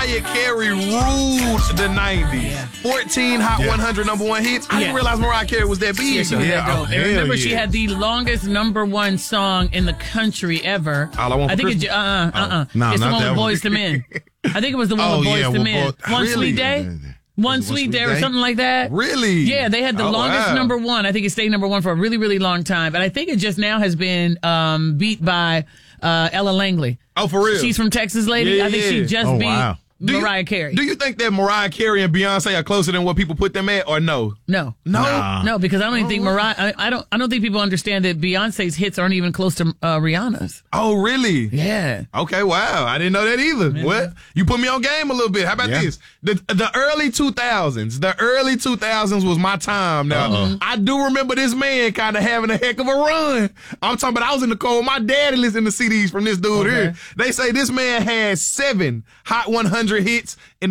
Mariah Carey ruled the 90s. 14 Hot 100 number one hits. I didn't realize Mariah Carey was that big. She was that dope. And remember, she had the longest number one song in the country ever. All I Want for Christmas. It's the No, one not with that one. Boyz II Men. I think it was the one with Boyz II Men. One Sweet Day? One Sweet Day or something like that. Really? Yeah, they had the longest number one. I think it stayed number one for a really, really long time. But I think it just now has been beat by Ella Langley. Oh, for real? She's from Texas, lady. Yeah, I think she just beat Mariah Carey. Do you think that Mariah Carey and Beyonce are closer than what people put them at, or no? No, because I don't even think Mariah. I don't think people understand that Beyonce's hits aren't even close to Rihanna's. Oh, really? Yeah. Okay, wow. I didn't know that either. Yeah. Well, you put me on game a little bit. How about this? The early 2000s. The early 2000s was my time. Now, I do remember this man kind of having a heck of a run. I'm talking about I was in the car with my daddy listening to CDs from this dude here. They say this man had 7 Hot 100 hits in